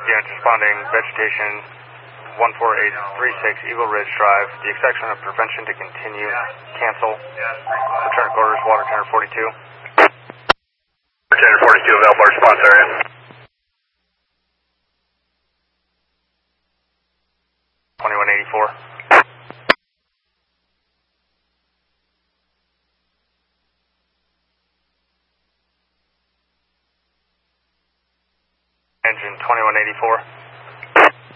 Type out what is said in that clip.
Units responding, vegetation 14836 Eagle Ridge Drive. The exception of prevention to continue. Cancel. Return quarters, water tender 42. Tender 42, available response area. Engine 2184.